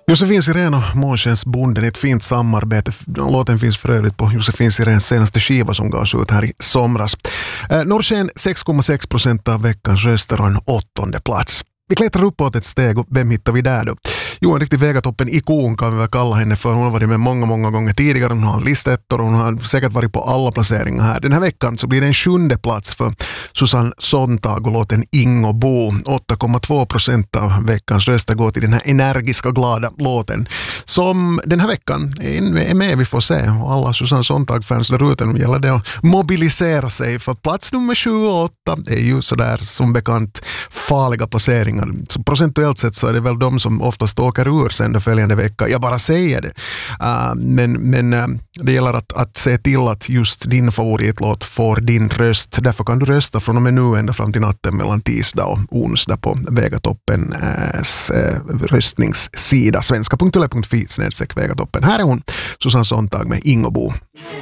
Josefin Sirén och Månskensbonden, ett fint samarbete. Låten finns för övrigt på Josefin Siréns senaste skiva som gavs ut här i somras. Norrsken 6,6% av veckans röster och en 8:e plats. Vi klättrar uppåt ett steg och vem hittar vi där då? Jo, en riktig Vegatoppen-ikon kan vi väl kalla henne, för hon har varit med många gånger tidigare. Hon har listettor och hon har säkert varit på alla placeringar här. Den här veckan så blir det en 7:e plats för Susanne Sontag och låten Ingo Bo. 8,2% av veckans röster går till den här energiska, glada låten som den här veckan är med, vi får se. Och alla Susanne Sontag-fans där ute, gäller det att mobilisera sig, för plats nummer 7 och 8 är ju sådär som bekant farliga placeringar. Så procentuellt sett så är det väl de som oftast åker ur sen då följande vecka. Jag bara säger det. Men det gäller att se till att just din favoritlåt får din röst. Därför kan du rösta från och med nu ända fram till natten mellan tisdag och onsdag på Vegatoppens röstningssida svenska.yle.fi/Vegatoppen. Här är hon, Susanne Sontag med Ingo Bo.